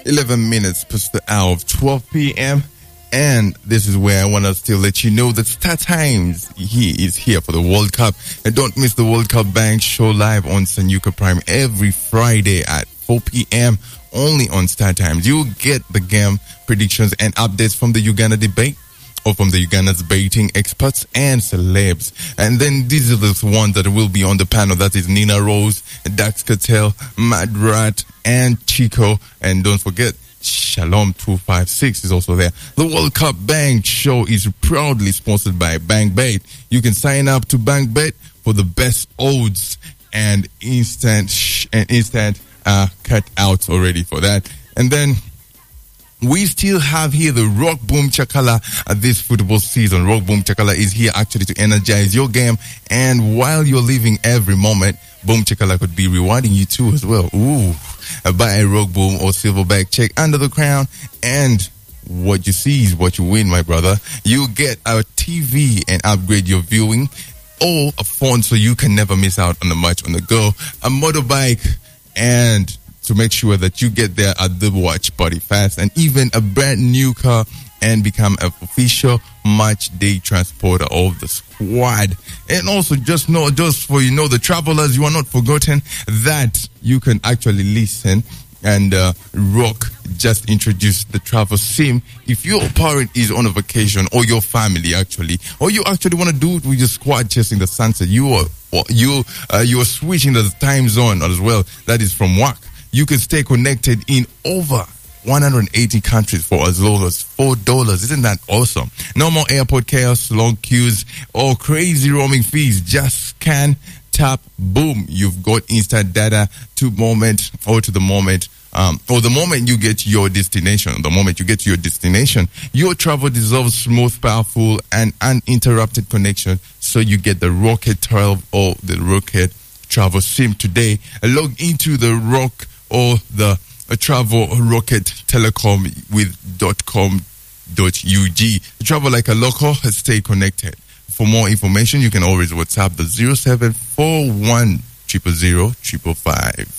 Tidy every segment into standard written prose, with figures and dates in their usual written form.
11 minutes past the hour of 12 p.m. And this is where I want to still let you know that StarTimes, he is here for the World Cup. And don't miss the World Cup Bank show live on Sanyuka Prime every Friday at 4 p.m. only on StarTimes. You'll get the game predictions and updates from the Uganda debate or from the Uganda's debating experts and celebs. And then these are the ones that will be on the panel. That is Nina Rose, Dax Cattell, Madrat, and Chico. And don't forget, Shalom 256 is also there. The World Cup Bank show is proudly sponsored by BankBet. You can sign up to BankBet for the best odds and instant cutouts already for that. And then we still have here the Rock Boom Chakala this football season. Rock Boom Chakala is here actually to energize your game. And while you're living every moment, Boom Chakala could be rewarding you too as well. Ooh. Buy a Rock Boom or Silverback check under the crown, and what you see is what you win, my brother. You get a TV and upgrade your viewing, or a phone so you can never miss out on the match on the go, a motorbike, and to make sure that you get there at the watch party fast, and even a brand new car, and become an official match day transporter of the squad. And also just for the travelers, you are not forgotten that you can actually listen and Rock just introduced the travel sim. If your parent is on a vacation, or your family actually, or you actually want to do it with your squad chasing the sunset, you are switching the time zone as well. That is from work. You can stay connected in over 180 countries for as low as $4. Isn't that awesome? No more airport chaos, long queues, or crazy roaming fees. Just scan, tap, boom. You've got instant data the moment you get to your destination. The moment you get to your destination, your travel deserves smooth, powerful, and uninterrupted connection. So you get the Rocket 12 or the Rocket Travel SIM today. Log into the Rock or the Travel Rocket Telecom with .com.ug. Travel like a local, stay connected. For more information, you can always WhatsApp the 0741 000 555.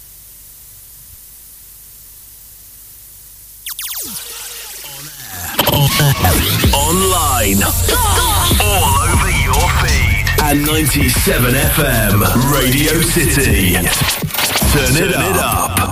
Online. All over your feed. And 97 FM, Radio City. Turn it up.